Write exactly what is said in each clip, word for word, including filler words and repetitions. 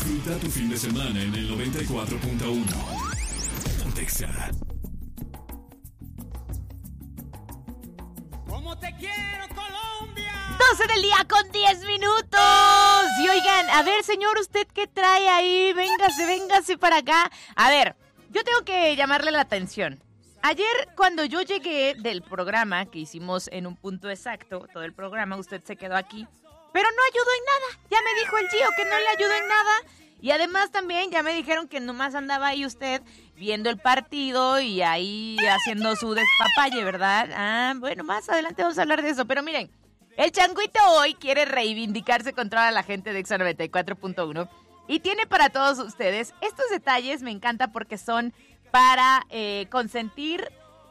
Disfruta tu fin de semana en el noventa y cuatro punto uno. Ponte Exa. Como te quiero, Colombia. doce del día con diez minutos. Y oigan, a ver, señor, ¿usted qué trae ahí? Véngase, véngase para acá. A ver, yo tengo que llamarle la atención. Ayer, cuando yo llegué del programa que hicimos en un punto exacto, todo el programa, usted se quedó aquí, pero no ayudó en nada. Ya me dijo el Gio que no le ayudó en nada. Y además también ya me dijeron que nomás andaba ahí usted viendo el partido y ahí haciendo su despapalle, ¿verdad? Ah, bueno, más adelante vamos a hablar de eso. Pero miren, el Changuito hoy quiere reivindicarse contra la gente de Exa noventa y cuatro punto uno y tiene para todos ustedes estos detalles. Me encanta porque son para eh, consentir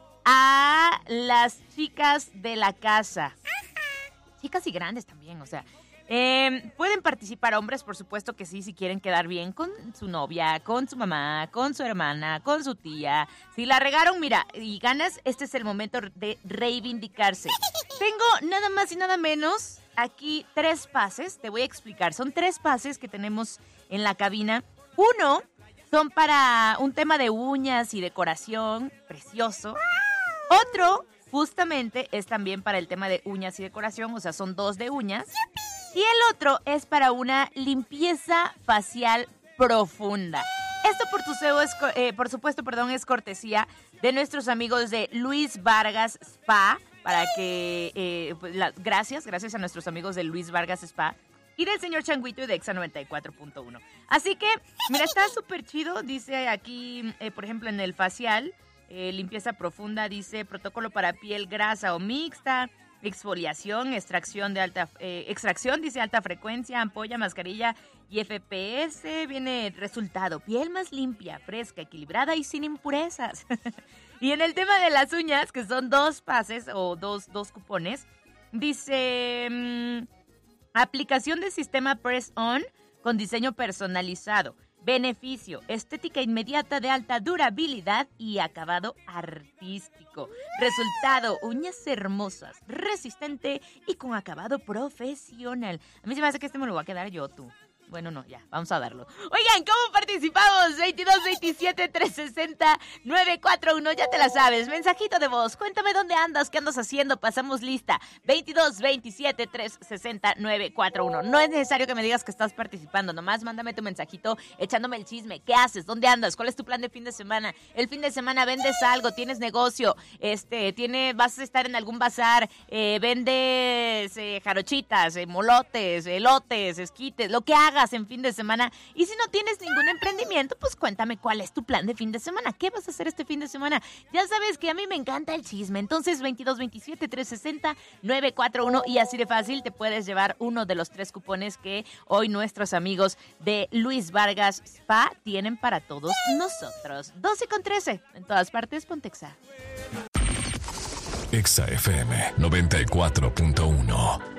a las chicas de la casa. Chicas y grandes también, o sea. Eh, pueden participar hombres, por supuesto que sí, si quieren quedar bien con su novia, con su mamá, con su hermana, con su tía. Si la regaron, mira, y ganas, este es el momento de reivindicarse. Tengo nada más y nada menos aquí tres pases, te voy a explicar. Son tres pases que tenemos en la cabina. Uno son para un tema de uñas y decoración, precioso. Otro, justamente, es también para el tema de uñas y decoración, o sea, son dos de uñas. Y el otro es para una limpieza facial profunda. Esto por, tu seo es, eh, por supuesto, perdón, es cortesía de nuestros amigos de Luis Vargas Spa. Para que, eh, pues, la, gracias, gracias a nuestros amigos de Luis Vargas Spa y del señor Changuito y de Exa noventa y cuatro punto uno. Así que, mira, está súper chido. Dice aquí, eh, por ejemplo, en el facial, eh, limpieza profunda, dice protocolo para piel grasa o mixta. Exfoliación, extracción de alta, eh, extracción, dice alta frecuencia, ampolla, mascarilla y F P S. Viene resultado, piel más limpia, fresca, equilibrada y sin impurezas. Y en el tema de las uñas, que son dos pases o dos, dos cupones, dice mmm, aplicación del sistema Press On con diseño personalizado. Beneficio, estética inmediata de alta durabilidad y acabado artístico. Resultado, uñas hermosas, resistente y con acabado profesional. A mí se me hace que este me lo voy a quedar yo, tú. Bueno, no, ya, vamos a darlo. Oigan, ¿cómo participamos? veintidós veintisiete trescientos sesenta nueve cuatro uno, ya te la sabes. Mensajito de voz, cuéntame dónde andas, qué andas haciendo, pasamos lista. veintidós veintisiete trescientos sesenta nueve cuatro uno. No es necesario que me digas que estás participando, nomás mándame tu mensajito echándome el chisme. ¿Qué haces? ¿Dónde andas? ¿Cuál es tu plan de fin de semana? El fin de semana vendes algo, tienes negocio, este, tiene, vas a estar en algún bazar, eh, vendes eh, jarochitas, eh, molotes, elotes, esquites, lo que hagas en fin de semana. Y si no tienes ningún emprendimiento, pues cuéntame cuál es tu plan de fin de semana. ¿Qué vas a hacer este fin de semana? Ya sabes que a mí me encanta el chisme. Entonces, veintidós veintisiete trescientos sesenta nueve cuatro uno y así de fácil te puedes llevar uno de los tres cupones que hoy nuestros amigos de Luis Vargas Spa tienen para todos nosotros. doce con trece. En todas partes, ponte Exa. Exa F M noventa y cuatro punto uno.